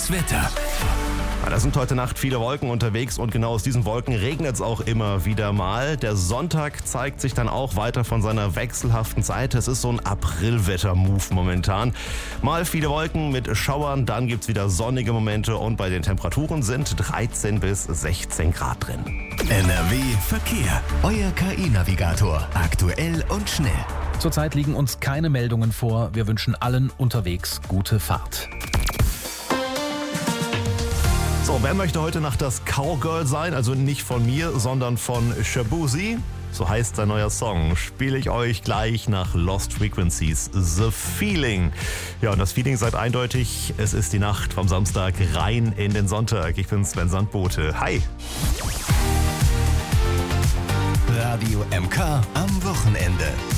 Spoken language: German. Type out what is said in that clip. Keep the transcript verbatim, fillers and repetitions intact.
Das Wetter. Ja, da sind heute Nacht viele Wolken unterwegs und genau aus diesen Wolken regnet es auch immer wieder mal. Der Sonntag zeigt sich dann auch weiter von seiner wechselhaften Seite. Es ist so ein Aprilwetter-Move momentan. Mal viele Wolken mit Schauern, dann gibt es wieder sonnige Momente und bei den Temperaturen sind dreizehn bis sechzehn Grad drin. N R W Verkehr. Euer K I-Navigator. Aktuell und schnell. Zurzeit liegen uns keine Meldungen vor. Wir wünschen allen unterwegs gute Fahrt. So, wer möchte heute Nacht das Cowgirl sein? Also nicht von mir, sondern von Shaboozey. So heißt sein neuer Song. Spiele ich euch gleich nach Lost Frequencies. The Feeling. Ja, und das Feeling sagt eindeutig, es ist die Nacht vom Samstag rein in den Sonntag. Ich bin Sven Sandbote. Hi. Radio M K am Wochenende.